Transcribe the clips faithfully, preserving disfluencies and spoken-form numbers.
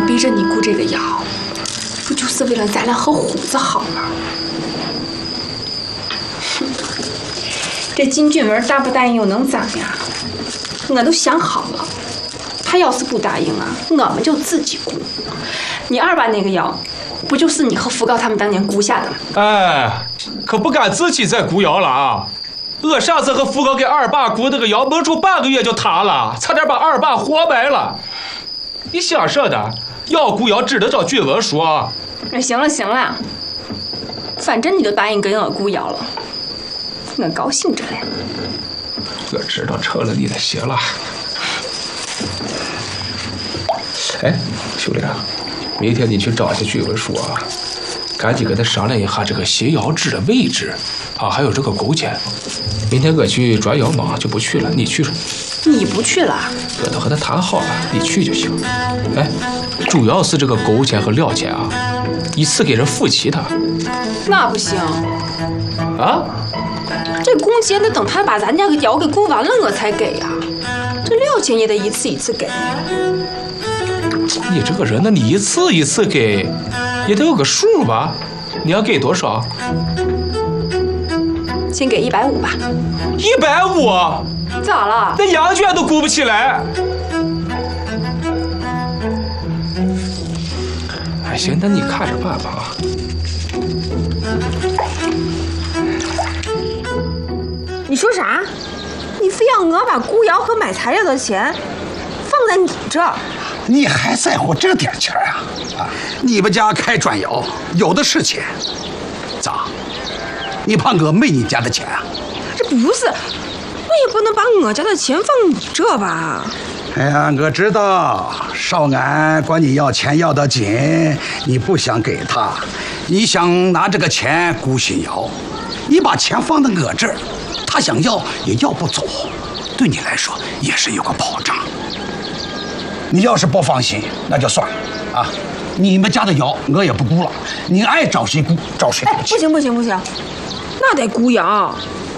逼着你雇这个窑，不就是为了咱俩和虎子好吗？哼，这金俊文答不答应又能咋呀？我都想好了，他要是不答应啊，我们就自己雇。你二爸那个窑，不就是你和福高他们当年雇下的吗？ 哎，可不敢自己再雇窑了啊！我上次和福高给二爸雇那个窑，没出半个月就塌了，差点把二爸活埋了。你想说的，要雇窑只能找俊文说。 那行了行了，反正你都答应跟我雇窑了，我高兴着嘞。 我知道成了你的心了。哎，兄弟啊，明天你去找一下俊文说啊，赶紧跟他商量一下这个新窑址的位置啊，还有这个工钱。明天我去转窑忙，就不去了，你去。 你不去了？ 我都和他谈好了，你去就行。哎，主要是这个工钱和料钱啊，一次给人付齐他。 那不行啊！ 这工钱得等他把咱家窑给雇完了我才给呀、啊，这料钱也得一次一次给。 你这个人呢，你一次一次给，也得有个数吧？你要给多少？ 先给一百五吧。 一百五？ 咋了？ 那羊圈都雇不起来。哎，行，那你看着办吧啊。 你说啥？你非要我把雇窑和买材料的钱放在你这儿？ 你还在乎这点钱啊？啊，你们家开砖窑有的是钱，咋？你怕我没你家的钱啊？ 这不是，我也不能把我家的钱放你这吧？ 哎呀，我知道少安管你要钱要得紧，你不想给他，你想拿这个钱雇新窑，你把钱放在我这儿，他想要也要不走，对你来说也是有个保障。你要是不放心，那就算了啊！你们家的窑我也不雇了，你爱找谁雇找谁雇去。 不行不行不行，那得雇窑。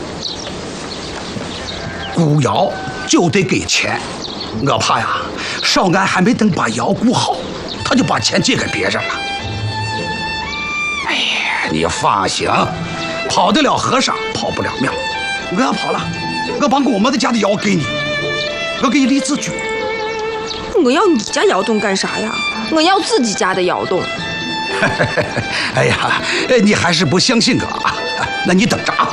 雇窑就得给钱，我怕呀，少安还没等把窑雇好，他就把钱借给别人了。哎呀，你放心，跑得了和尚跑不了庙。我要跑了，我把我们的家的窑给你，我给你立字据。 我要你家窑洞干啥呀？我要自己家的窑洞。 哎呀，你还是不相信我啊？那你等着啊！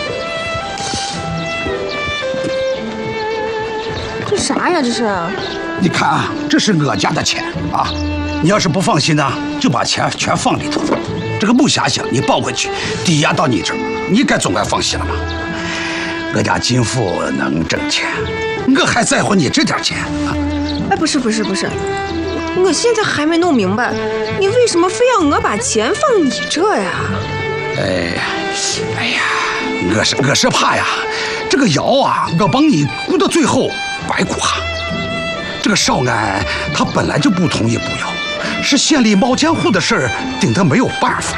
这啥呀？这是？ 你看啊，这是我家的钱啊！你要是不放心呢，就把钱全放里头。这个木匣箱你抱回去，抵押到你这儿，你该总该放心了吧？我家金富能挣钱，我还在乎你这点钱啊？ 哎，不是不是不是，我现在还没弄明白，你为什么非要我把钱放你这呀？ 哎，哎呀，我是我是怕呀，这个窑啊，我帮你雇到最后白雇哈。这个少安他本来就不同意雇窑，是县里冒江户的事儿，顶他没有办法。